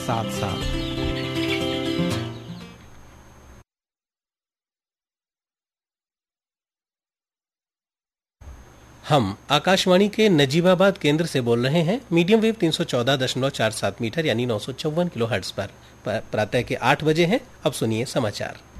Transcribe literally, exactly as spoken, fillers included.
साथ साथ। हम आकाशवाणी के नजीबाबाद केंद्र से बोल रहे हैं। मीडियम वेव तीन सौ चौदह दशमलव चार सात मीटर यानी नौ सौ चौवन किलो हर्ट्ज पर। प्रातः के आठ बजे हैं। अब सुनिए समाचार।